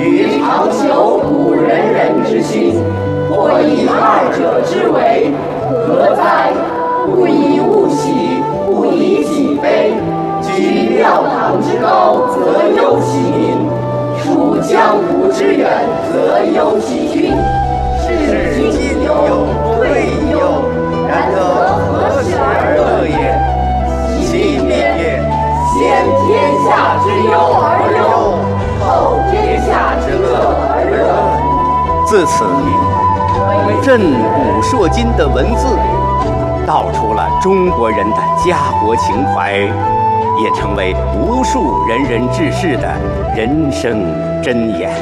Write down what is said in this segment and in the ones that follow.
欲长求古仁人之心，或以二者之为，何哉？不以物喜，不以己悲。居庙堂之高，则忧其民；处江湖之远，则忧其君。是进忧，退忧，然则何时而乐也？其变，先天下之忧而忧，后天下之乐而乐。 自此，震古烁今的文字，道出了中国人的家国情怀，也成为无数仁人志士的人生箴言。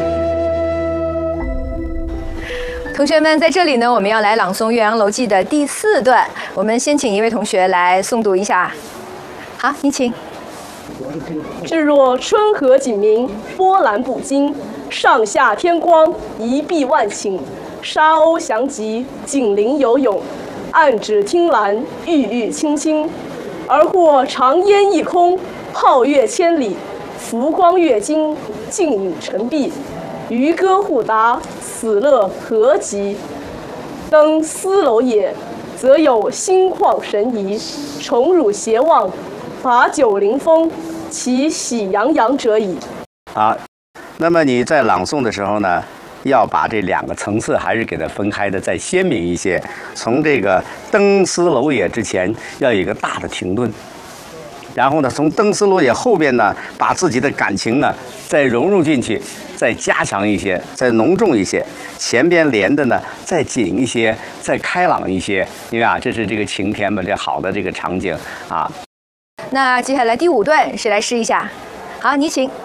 同学们，在这里呢，我们要来朗诵《岳阳楼记》的第4段。我们先请一位同学来诵读一下。好，你请。 至若春和景明，波澜不惊；上下天光，一碧万顷。沙鸥翔集，锦鳞游泳；岸芷汀兰，郁郁青青。而或长烟一空，皓月千里，浮光跃金，静影沉璧。渔歌互答，此乐何极！登斯楼也，则有心旷神怡，宠辱偕忘，把酒临风，其喜洋洋者矣。 好，那么你在朗诵的时候呢，要把这2个层次还是给它分开的再鲜明一些。从这个登斯楼也之前，要有一个大的停顿。然后呢，从登斯楼也后边呢，把自己的感情呢再融入进去，再加强一些，再浓重一些。前边连的呢再紧一些，再开朗一些。因为啊，这是这个晴天嘛，这好的这个场景啊。 那接下来第5段，谁来试一下？好，你请。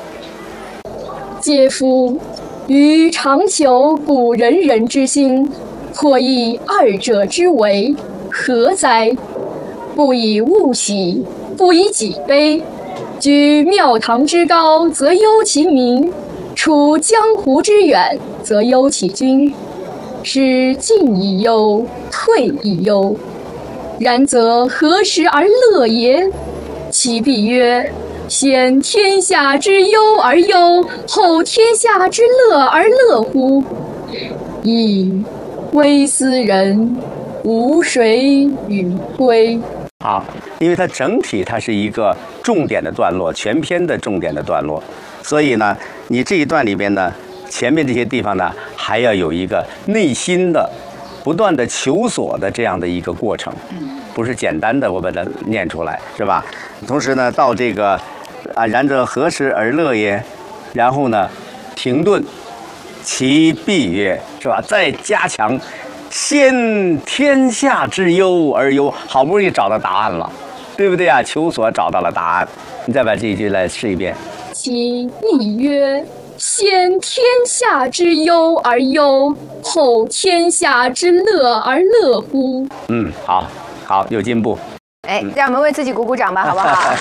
嗟夫！予长求古仁人之心，或以二者之为，何哉？不以物喜，不以己悲。居庙堂之高，则忧其民；处江湖之远，则忧其君。是进以忧，退以忧，然则何时而乐也？其必曰：先天下之忧而忧，后天下之乐而乐乎？噫！微斯人，吾谁与归？ 好，因为它整体它是一个重点的段落，全篇的重点的段落，所以呢，你这一段里边呢，前面这些地方呢，还要有一个内心的不断的求索的这样的一个过程，不是简单的我把它念出来，是吧？同时呢，到这个然则何时而乐也？然后呢，停顿，其必曰，是吧？再加强。先天下之忧而忧，好不容易找到答案了，对不对啊？求索找到了答案，你再把这一句来试一遍。 其必曰：先天下之忧而忧，后天下之乐而乐乎？ 好，好，有进步。 哎，让我们为自己鼓鼓掌吧，好不好？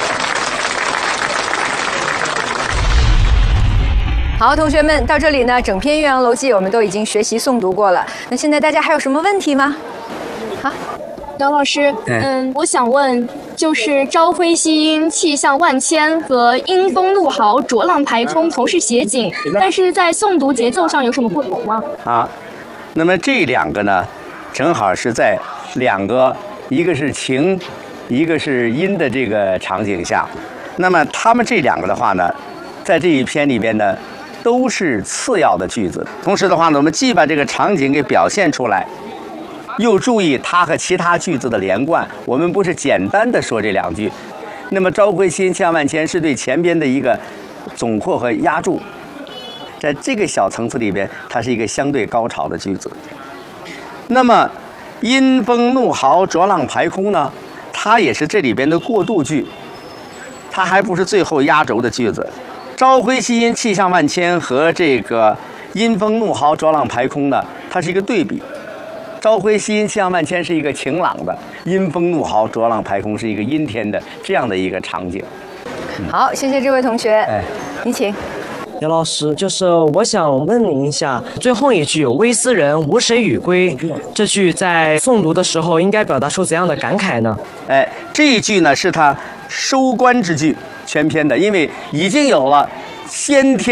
好，同学们，到这里呢，整篇《岳阳楼记》我们都已经学习诵读过了。那现在大家还有什么问题吗？好， 姚老师，我想问，就是朝晖夕阴、气象万千和阴风怒号、浊浪排空同是写景，但是在诵读节奏上有什么不同吗？ 那么这2个呢，正好是在2个，一个是晴，一个是阴的这个场景下。那么他们这2个的话呢，在这一篇里边呢，都是次要的句子。同时的话呢，我们既把这个场景给表现出来，又注意它和其他句子的连贯。我们不是简单的说这2句。那么朝晖夕阴气象万千是对前边的一个总括和压注，在这个小层次里边，它是一个相对高潮的句子。那么阴风怒号浊浪排空呢，它也是这里边的过渡句，它还不是最后压轴的句子。朝晖夕阴气象万千和这个阴风怒号浊浪排空呢，它是一个对比。朝晖夕阴气象万千是一个晴朗的，阴风怒号浊浪排空是一个阴天的这样的一个场景。 好，谢谢这位同学。你请。 姚老师，就是我想问您一下，最后一句"微斯人，吾谁与归"这句在诵读的时候应该表达出怎样的感慨呢？ 这一句呢是他收官之句，全篇的，因为已经有了先天